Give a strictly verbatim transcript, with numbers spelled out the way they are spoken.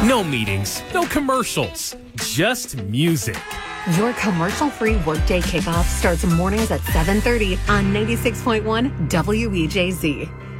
No meetings, no commercials, just music. Your commercial-free workday kickoff starts mornings at seven thirty on ninety-six point one W E J Z.